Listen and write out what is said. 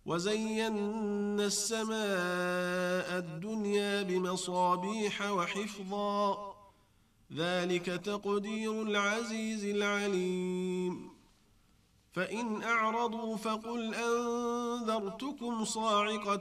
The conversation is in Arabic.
وزينا السماء الدنيا بمصابيح وحفظا ذلك تقدير العزيز العليم فإن أعرضوا فقل أنذرتكم صاعقة